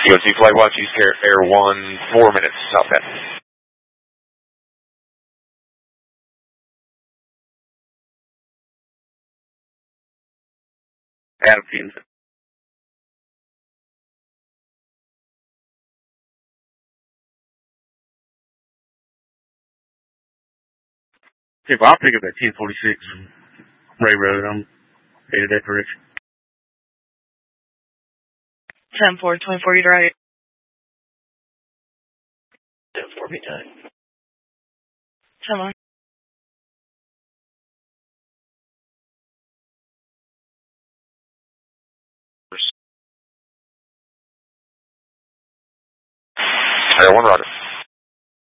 UNC Flightwatch, East Air 1, 4 minutes, southbound. Adam Fiends. If I'll pick up at 1046 Ray Road, I'm headed that direction. 10-4, 24, you're right. 10-4, be time. 10-1. Air 1, roger.